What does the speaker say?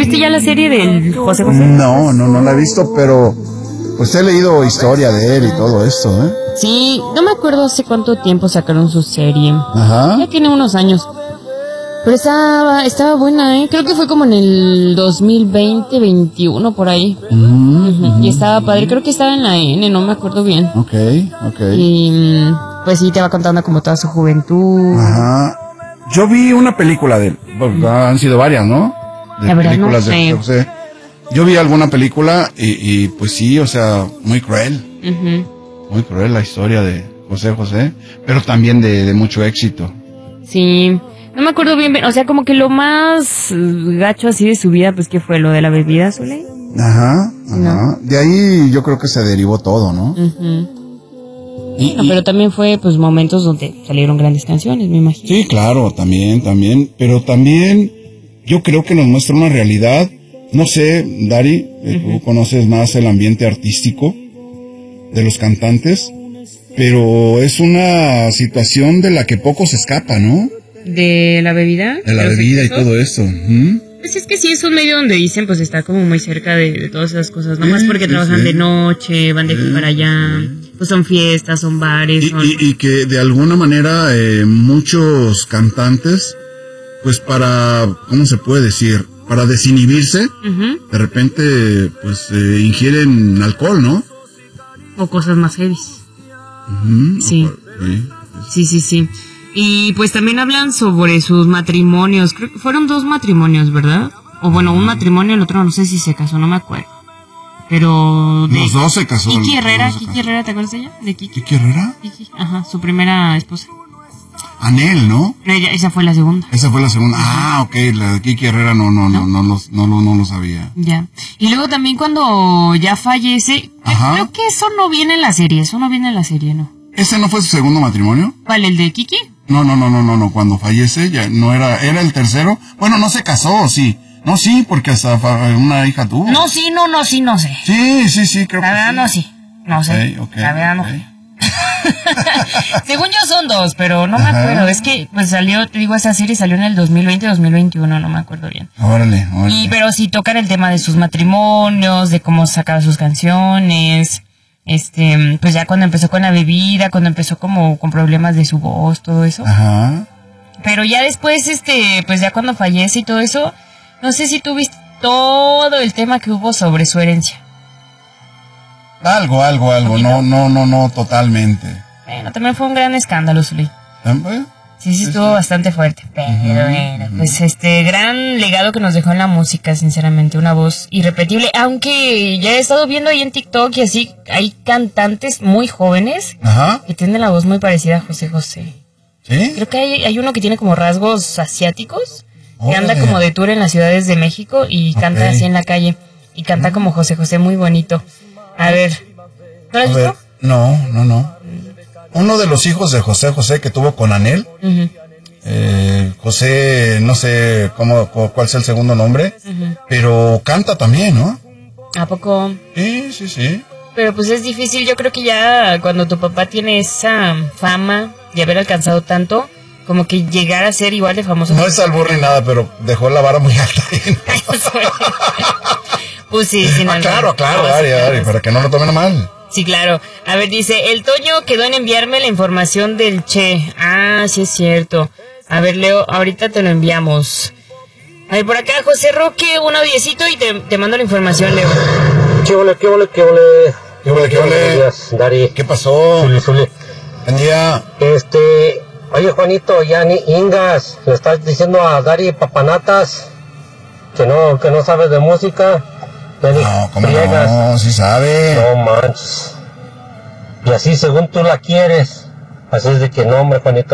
viste ya la serie del José José? No la he visto, pero pues he leído historia de él y todo esto, ¿eh? Sí, no me acuerdo hace cuánto tiempo sacaron su serie. Ajá. Ya tiene unos años. Pero estaba buena, ¿eh? Creo que fue como en el 2020, 21 por ahí. Y estaba padre, creo que estaba en la N, no me acuerdo bien. Ok. Y pues sí, te va contando como toda su juventud. Ajá. Yo vi una película de él. Bueno, han sido varias, ¿no? De la verdad películas no sé. de José. Yo vi alguna película y pues sí, o sea, muy cruel. Muy cruel la historia de José, pero también de mucho éxito. Sí. No me acuerdo bien, o sea, como que lo más gacho así de su vida, pues, ¿qué fue? ¿Lo de la bebida, Zuley? Ajá. No. De ahí yo creo que se derivó todo, ¿no? Pero también fue, pues, momentos donde salieron grandes canciones, me imagino. Sí, claro, también, pero también yo creo que nos muestra una realidad, no sé, Dari, tú conoces más el ambiente artístico de los cantantes, pero es una situación de la que poco se escapa, ¿no? ¿De la bebida? De la bebida y todo esto. Pues es que sí, es un medio donde dicen, pues está como muy cerca de todas esas cosas, nomás porque trabajan de noche, van de aquí para allá, pues son fiestas, son bares. Y que de alguna manera muchos cantantes, pues ¿cómo se puede decir? Para desinhibirse, de repente, pues ingieren alcohol, ¿no? O cosas más heavies. Sí. Sí. Y pues también hablan sobre sus matrimonios. Creo que fueron 2 matrimonios, ¿verdad? O bueno, un matrimonio, el otro no sé si se casó, no me acuerdo. Pero los dos se casó. Kiki Herrera, ¿te acuerdas de ella? ¿De Kiki? ¿Kiki Herrera? Kiki, ajá, su primera esposa. Anel, ¿no? No, esa fue la segunda. Esa fue la segunda. Ah, ok, la de Kiki Herrera no lo sabía. Ya. Y luego también cuando ya fallece, creo que eso no viene en la serie, ¿no? ¿Ese no fue su segundo matrimonio? ¿Cuál, el de Kiki? No, cuando fallece ya no era el tercero. Bueno, no se casó, sí. No, sí, porque hasta una hija tuvo. No sé. Sí, creo que la verdad sí. no, sí. No sé. Okay, la verdad no. Según yo son 2, pero no me acuerdo. Es que pues salió, te digo, esa serie salió en el 2020-2021, no me acuerdo bien. Órale. Pero sí tocan el tema de sus matrimonios, de cómo sacaba sus canciones. Pues ya cuando empezó con la bebida, cuando empezó como con problemas de su voz, todo eso. Ajá. Pero ya después, pues ya cuando fallece y todo eso, no sé si tú viste todo el tema que hubo sobre su herencia. Algo, no, totalmente. Bueno, también fue un gran escándalo, Zuley. Sí, estuvo bastante fuerte, pero bueno, pues gran legado que nos dejó en la música, sinceramente, una voz irrepetible, aunque ya he estado viendo ahí en TikTok y así, hay cantantes muy jóvenes que tienen la voz muy parecida a José José. ¿Sí? Creo que hay uno que tiene como rasgos asiáticos, que anda como de tour en las ciudades de México y canta así en la calle, y canta como José José, muy bonito. A ver, ¿no lo has visto? No. Uno de los hijos de José José que tuvo con Anel, José, no sé cuál es el segundo nombre, pero canta también, ¿no? ¿A poco? Sí. Pero pues es difícil, yo creo que ya cuando tu papá tiene esa fama de haber alcanzado tanto, como que llegar a ser igual de famoso. No es albur ni nada, pero dejó la vara muy alta. Pues sí, claro, Ari, para que no lo tomen a mal. Sí, claro. A ver, dice, el Toño quedó en enviarme la información del Che. Ah, sí es cierto. A ver, Leo, ahorita te lo enviamos. A ver, por acá, José Roque, un audiecito y te mando la información, Leo. ¿Qué ole? Buenos días, Dari. ¿Qué pasó? Zuli. Buen día. Oye, Juanito, ya ni Ingas, le estás diciendo a Dari Papanatas que no sabes de música. No, ¿cómo no? Sí sabe. No manches. Y así según tú la quieres. Así es de que no, hombre, Juanito.